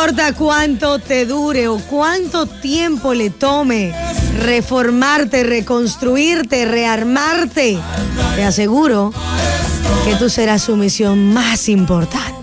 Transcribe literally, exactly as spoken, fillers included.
importa cuánto te dure o cuánto tiempo le tome reformarte, reconstruirte, rearmarte, te aseguro que tú serás su misión más importante.